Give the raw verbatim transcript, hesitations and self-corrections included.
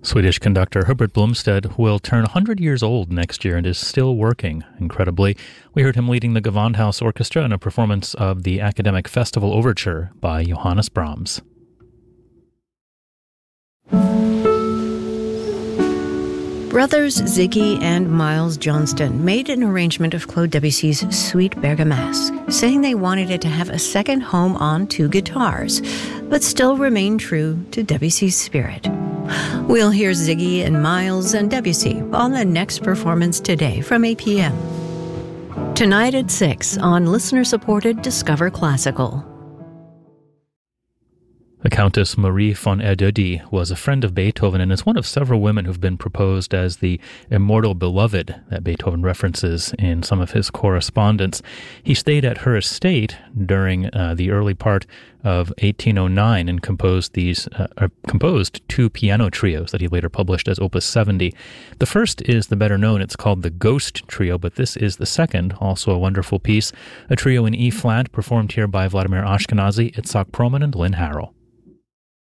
Swedish conductor Herbert Blomstedt will turn one hundred years old next year and is still working, incredibly. We heard him leading the Gewandhaus Orchestra in a performance of the Academic Festival Overture by Johannes Brahms. Brothers Ziggy and Miles Johnston made an arrangement of Claude Debussy's Suite Bergamasque, saying they wanted it to have a second home on two guitars, but still remain true to Debussy's spirit. We'll hear Ziggy and Miles and Debussy on the next performance today from eight p.m. Tonight at six on listener-supported Discover Classical. The Countess Marie von Erdödy was a friend of Beethoven and is one of several women who've been proposed as the immortal beloved that Beethoven references in some of his correspondence. He stayed at her estate during uh, the early part of eighteen oh nine and composed these uh, uh, composed two piano trios that he later published as Opus seventy. The first is the better known. It's called the Ghost Trio, but this is the second, also a wonderful piece, a trio in E-flat performed here by Vladimir Ashkenazy, Itzhak Perlman, and Lynn Harrell.